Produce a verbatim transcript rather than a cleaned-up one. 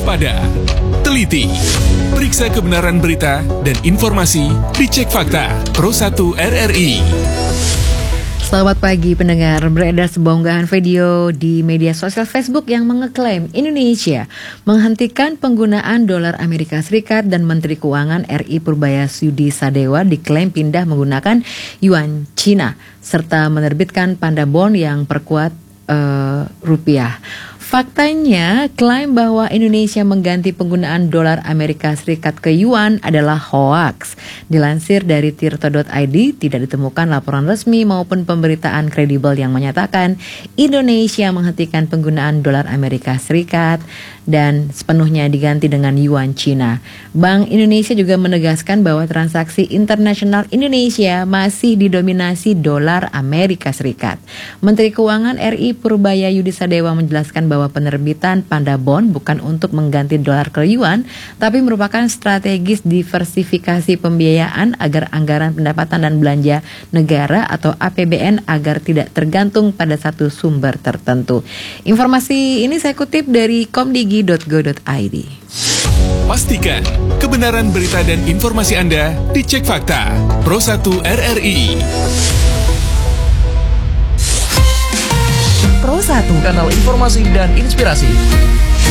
waspada, teliti, periksa kebenaran berita dan informasi, dicek fakta. Pro satu R R I. Selamat pagi pendengar, beredar sebuah unggahan video di media sosial Facebook yang mengeklaim Indonesia menghentikan penggunaan dolar Amerika Serikat dan Menteri Keuangan R I Purbayasudi Sadewa diklaim pindah menggunakan yuan Cina serta menerbitkan panda bond yang perkuat uh, rupiah. Faktanya, klaim bahwa Indonesia mengganti penggunaan dolar Amerika Serikat ke yuan adalah hoaks. Dilansir dari tirto dot i d, tidak ditemukan laporan resmi maupun pemberitaan kredibel yang menyatakan Indonesia menghentikan penggunaan dolar Amerika Serikat dan sepenuhnya diganti dengan yuan Cina. Bank Indonesia juga menegaskan bahwa transaksi internasional Indonesia masih didominasi dolar Amerika Serikat. Menteri Keuangan R I Purbayasudi Sadewa menjelaskan bahwa penerbitan panda bond bukan untuk mengganti dolar ke yuan, tapi merupakan strategis diversifikasi pembiayaan agar anggaran pendapatan dan belanja negara atau A P B N agar tidak tergantung pada satu sumber tertentu. Informasi ini saya kutip dari komdigi dot go dot i d. Pastikan kebenaran berita dan informasi Anda dicek fakta. Pro satu R R I. Pro satu, kanal informasi dan inspirasi.